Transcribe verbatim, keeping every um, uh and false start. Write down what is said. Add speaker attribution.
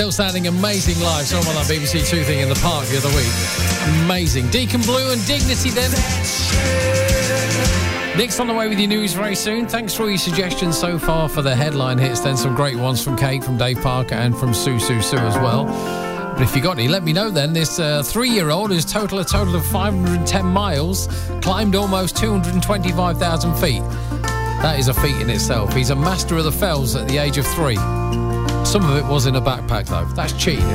Speaker 1: Still sounding amazing live. Saw him on that B B C Two thing in the park the other week. Amazing. Deacon Blue and Dignity then. Nick's on the way with your news very soon. Thanks for all your suggestions so far for the headline hits. Then some great ones from Kate, from Dave Parker and from Sue Sue Sue as well. But if you got any, let me know then. This uh, three-year-old who's total a total of five hundred ten miles, climbed almost two hundred twenty-five thousand feet. That is a feat in itself. He's a master of the fells at the age of three. Some of it was in a backpack though. That's cheating.